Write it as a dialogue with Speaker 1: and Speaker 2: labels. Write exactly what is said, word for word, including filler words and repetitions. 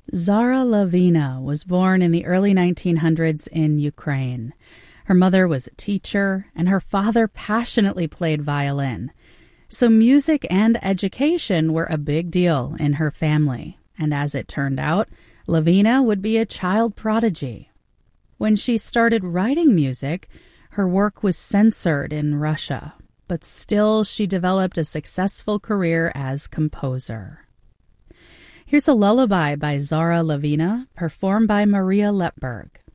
Speaker 1: Zara Lavina was born in the early nineteen hundreds in Ukraine. Her mother was a teacher, and her father passionately played violin. So music and education were a big deal in her family, and as it turned out, Lavina would be a child prodigy. When she started writing music, her work was censored in Russia, but still she developed a successful career as composer. Here's a lullaby by Zara Lavina, performed by Maria Lepberg.